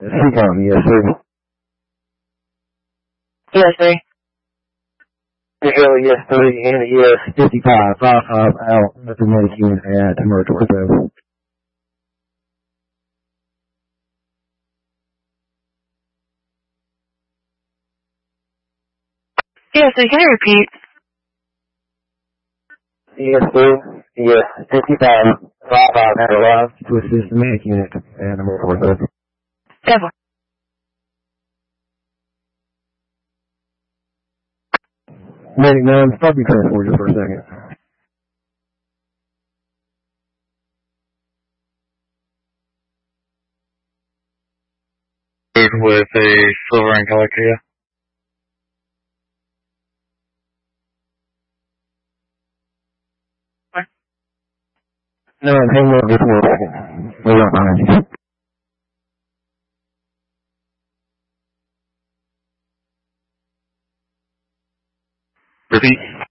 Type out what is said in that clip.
CCOM, ES3. ES3. Visual ES3 and ES55, 55 out, nothing medic unit at Merge Ortho. ES3, can you repeat? ES3, ES55, 55 had arrived to assist the medic unit at Merge Ortho. 10-4. Medic 9, stop your transport just for a second. With a silver and color Kia. No, hang on just for a second. We're not behind you. Repeat.